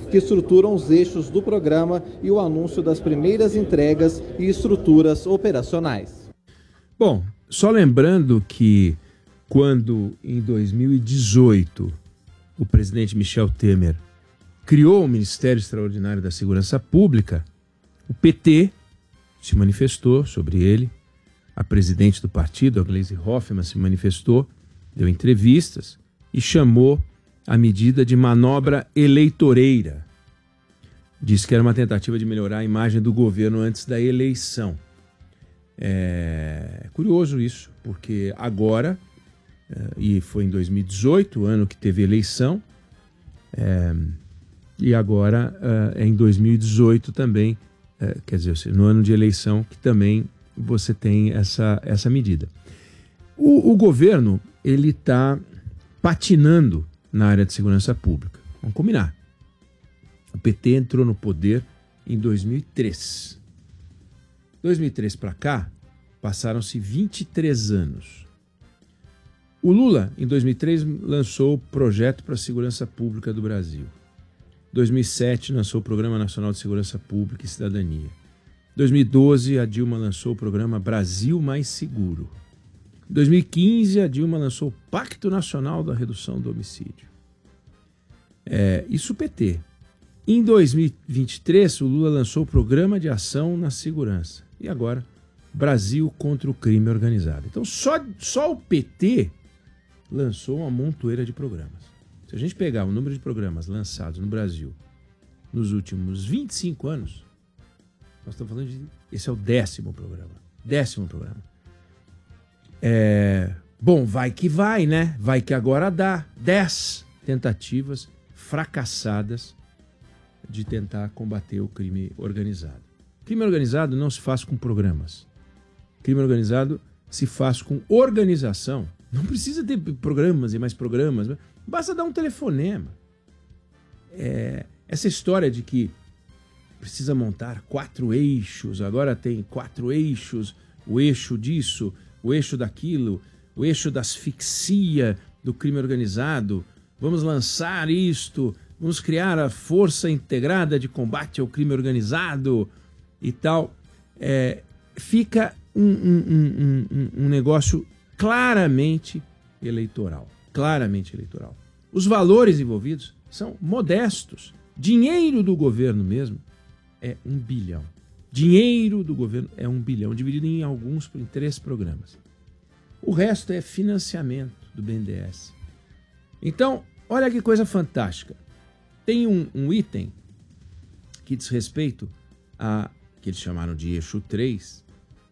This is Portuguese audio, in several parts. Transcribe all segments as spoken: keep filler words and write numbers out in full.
que estruturam os eixos do programa e o anúncio das primeiras entregas e estruturas operacionais. Bom, só lembrando que quando em dois mil e dezoito o presidente Michel Temer criou o Ministério Extraordinário da Segurança Pública, o P T se manifestou sobre ele, a presidente do partido, a Gleisi Hoffmann, se manifestou, deu entrevistas e chamou a medida de manobra eleitoreira. Disse que era uma tentativa de melhorar a imagem do governo antes da eleição. É curioso isso, porque agora, e foi em dois mil e dezoito, o ano que teve eleição, é, e agora é em dois mil e dezoito também, é, quer dizer, no ano de eleição, que também você tem essa, essa medida. O, o governo, ele está patinando na área de segurança pública. Vamos combinar. O P T entrou no poder em dois mil e três. dois mil e três para cá, passaram-se vinte e três anos. O Lula, em dois mil e três, lançou o Projeto para a Segurança Pública do Brasil. Em dois mil e sete, lançou o Programa Nacional de Segurança Pública e Cidadania. Em dois mil e doze, a Dilma lançou o programa Brasil Mais Seguro. Em dois mil e quinze, a Dilma lançou o Pacto Nacional da Redução do Homicídio. É, isso o P T. Em dois mil e vinte e três, o Lula lançou o Programa de Ação na Segurança. E agora, Brasil contra o Crime Organizado. Então, só, só o P T lançou uma montoeira de programas. Se a gente pegar o número de programas lançados no Brasil nos últimos vinte e cinco anos, nós estamos falando de... Esse é o décimo programa. Décimo programa. É, bom, vai que vai, né? Vai que agora dá. Dez tentativas fracassadas de tentar combater o crime organizado. Crime organizado não se faz com programas. Crime organizado se faz com organização. Não precisa ter programas e mais programas. Basta dar um telefonema. É, essa história de que precisa montar quatro eixos, agora tem quatro eixos, o eixo disso, o eixo daquilo, o eixo da asfixia do crime organizado, vamos lançar isto, vamos criar a Força Integrada de Combate ao Crime Organizado e tal, é, fica um, um, um, um, um negócio claramente eleitoral, claramente eleitoral. Os valores envolvidos são modestos. Dinheiro do governo mesmo é um bilhão. Dinheiro do governo é um bilhão, dividido em alguns, em três programas. O resto é financiamento do B N D E S. Então, olha que coisa fantástica. Tem um, um item que diz respeito a, que eles chamaram de eixo três,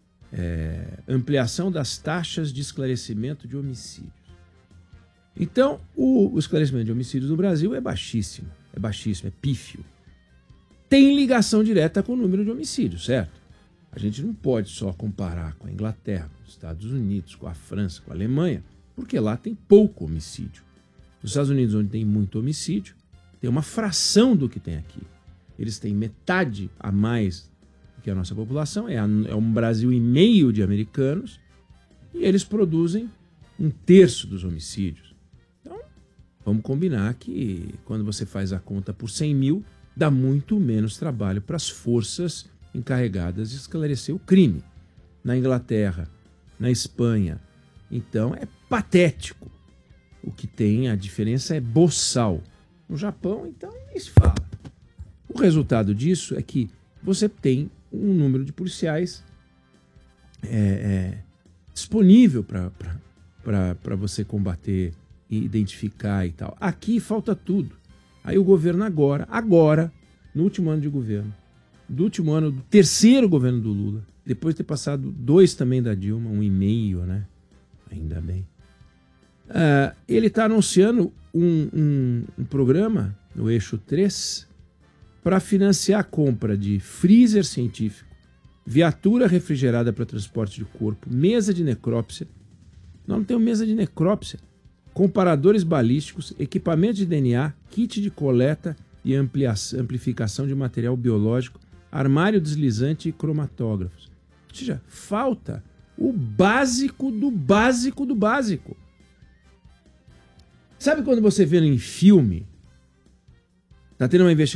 é, ampliação das taxas de esclarecimento de homicídios. Então, o, o esclarecimento de homicídios no Brasil é baixíssimo, é baixíssimo, é pífio. Tem ligação direta com o número de homicídios, certo? A gente não pode só comparar com a Inglaterra, com os Estados Unidos, com a França, com a Alemanha, porque lá tem pouco homicídio. Nos Estados Unidos, onde tem muito homicídio, tem uma fração do que tem aqui. Eles têm metade a mais do que a nossa população, é, a, é um Brasil e meio de americanos, e eles produzem um terço dos homicídios. Então, vamos combinar que quando você faz a conta por cem mil, dá muito menos trabalho para as forças encarregadas de esclarecer o crime. Na Inglaterra, na Espanha, então é patético. O que tem, a diferença é boçal. No Japão, então, nem se fala. O resultado disso é que você tem um número de policiais é, é, disponível para você combater e identificar e tal. Aqui falta tudo. Aí o governo agora, agora, no último ano de governo, do último ano, do terceiro governo do Lula, depois de ter passado dois também da Dilma, um e meio, né? Ainda bem. Uh, ele está anunciando um, um, um programa, no eixo três, para financiar a compra de freezer científico, viatura refrigerada para transporte de corpo, mesa de necrópsia. Nós não temos mesa de necrópsia. Comparadores balísticos, equipamento de D N A, kit de coleta e amplificação de material biológico, armário deslizante e cromatógrafos. Ou seja, falta o básico do básico do básico. Sabe quando você vê em filme, tá tendo uma investigação